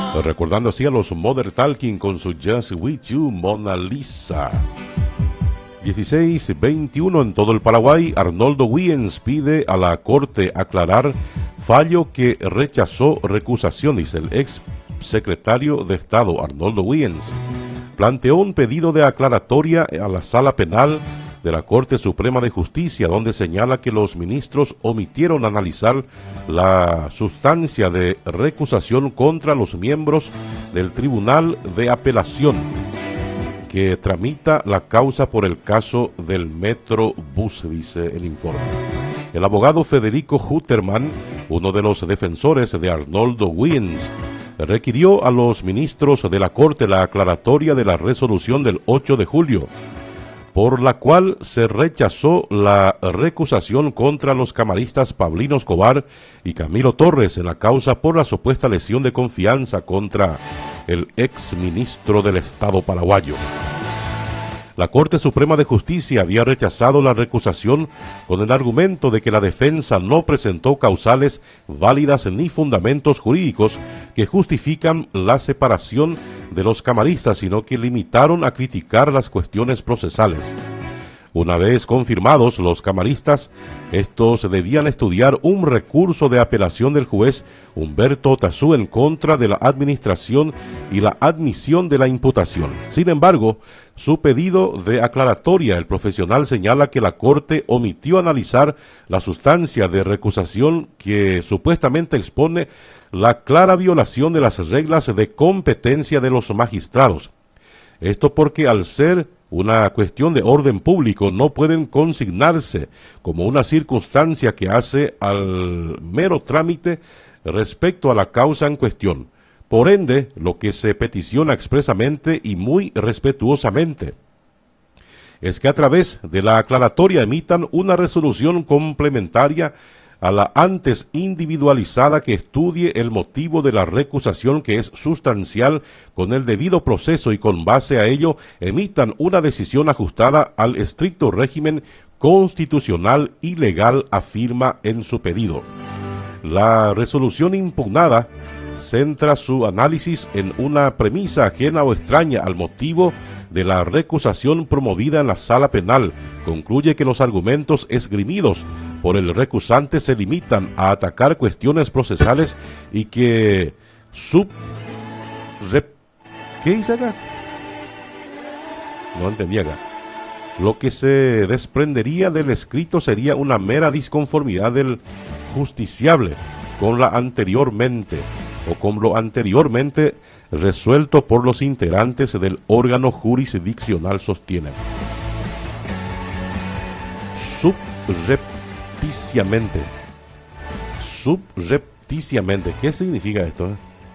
Recordando así a los Modern Talking con su Just With You, Mona Lisa. 16:21 en todo el Paraguay. Arnoldo Wiens pide a la Corte aclarar fallo que rechazó recusación, dice el ex secretario de Estado Arnoldo Wiens. Planteó un pedido de aclaratoria a la Sala Penal de la Corte Suprema de Justicia, donde señala que los ministros omitieron analizar la sustancia de recusación contra los miembros del Tribunal de Apelación que tramita la causa por el caso del Metrobús, dice el informe. El abogado Federico Hutterman, uno de los defensores de Arnoldo Wiens, requirió a los ministros de la Corte la aclaratoria de la resolución del 8 de julio, por la cual se rechazó la recusación contra los camaristas Paulino Escobar y Camilo Torres en la causa por la supuesta lesión de confianza contra el ex ministro del Estado paraguayo. La Corte Suprema de Justicia había rechazado la recusación con el argumento de que la defensa no presentó causales válidas ni fundamentos jurídicos que justifican la separación de los camaristas, sino que limitaron a criticar las cuestiones procesales. Una vez confirmados los camaristas, estos debían estudiar un recurso de apelación del juez Humberto Tazú en contra de la administración y la admisión de la imputación. Sin embargo, su pedido de aclaratoria, el profesional señala que la Corte omitió analizar la sustancia de recusación que supuestamente expone la clara violación de las reglas de competencia de los magistrados. Esto porque al ser una cuestión de orden público no pueden consignarse como una circunstancia que hace al mero trámite respecto a la causa en cuestión. Por ende, lo que se peticiona expresamente y muy respetuosamente es que a través de la aclaratoria emitan una resolución complementaria a la antes individualizada que estudie el motivo de la recusación, que es sustancial, con el debido proceso, y con base a ello emitan una decisión ajustada al estricto régimen constitucional y legal, afirma en su pedido. La resolución impugnada centra su análisis en una premisa ajena o extraña al motivo de la recusación promovida en la sala penal. Concluye que los argumentos esgrimidos por el recusante se limitan a atacar cuestiones procesales y que ¿qué dice acá? No entendí acá. Lo que se desprendería del escrito sería una mera disconformidad del justiciable con lo anteriormente resuelto por los integrantes del órgano jurisdiccional, sostiene. Subrepticiamente. ¿Qué significa esto?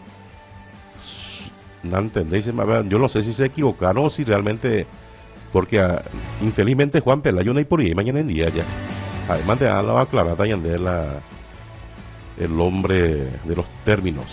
No entendéis. Yo no sé si se equivocaron o si realmente, porque infelizmente Juan Pelayo no hay por ahí mañana en día ya. Además de la aclarada de el hombre de los términos.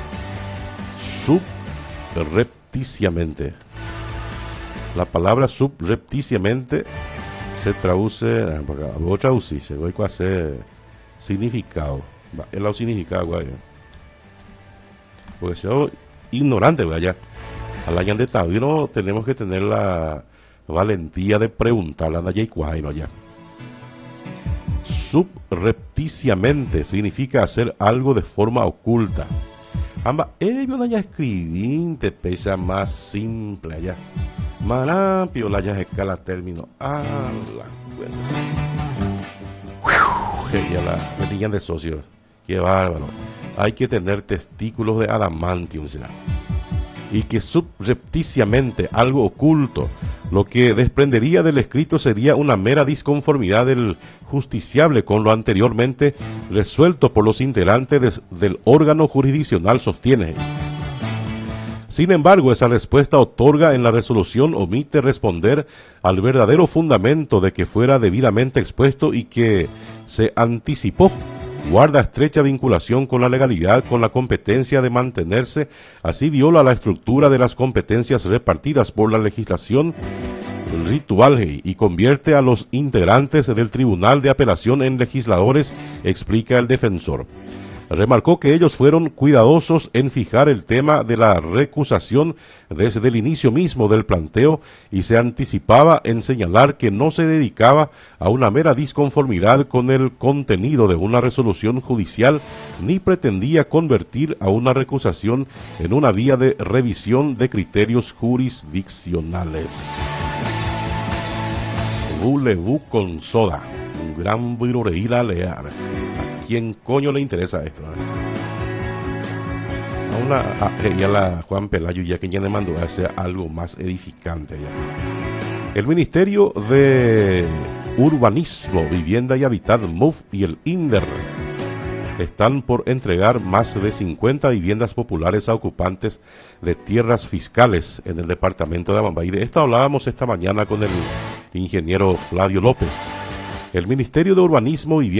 Subrepticiamente. La palabra subrepticiamente se traduce, voy a traducirse, voy a hacer significado. Es el significado, güey. Porque soy ignorante, güey, allá. A la de Tabino tenemos que tener la valentía de preguntarle a Nayay Cuaino allá. Subrepticiamente significa hacer algo de forma oculta. Amba, ya escribí, te pesa más simple allá. Marapio la ya escala término. La cuenta. Ya la metían de socios. Qué bárbaro. Hay que tener testículos de adamantium, será. Y que subrepticiamente, algo oculto, lo que desprendería del escrito sería una mera disconformidad del justiciable con lo anteriormente resuelto por los integrantes del órgano jurisdiccional, sostiene. Sin embargo, esa respuesta otorga en la resolución omite responder al verdadero fundamento de que fuera debidamente expuesto y que se anticipó. Guarda estrecha vinculación con la legalidad, con la competencia de mantenerse, así viola la estructura de las competencias repartidas por la legislación ritual y convierte a los integrantes del Tribunal de Apelación en legisladores, explica el defensor. Remarcó que ellos fueron cuidadosos en fijar el tema de la recusación desde el inicio mismo del planteo y se anticipaba en señalar que no se dedicaba a una mera disconformidad con el contenido de una resolución judicial ni pretendía convertir a una recusación en una vía de revisión de criterios jurisdiccionales. Bulebu con soda, un gran viroreíla leal. ¿A quién coño le interesa esto? A la Juan Pelayo ya que ya le mandó a hacer algo más edificante ya. El Ministerio de Urbanismo, Vivienda y Hábitat, MUV y el INDER están por entregar más de 50 viviendas populares a ocupantes de tierras fiscales en el departamento de Amambay. De esto hablábamos esta mañana con el ingeniero Flavio López. El Ministerio de Urbanismo, Vivienda